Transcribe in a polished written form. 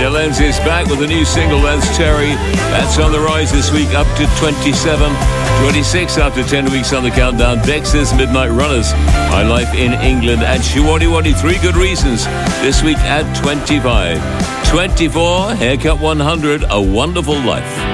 Peter Lenz is back with a new single, that's Terry. That's on the rise this week, up to 27. 26 after 10 weeks on the countdown. Dexter's Midnight Runners, My Life in England. And Shiwani 3 Good Reasons this week at 25. 24, Haircut 100, A Wonderful Life.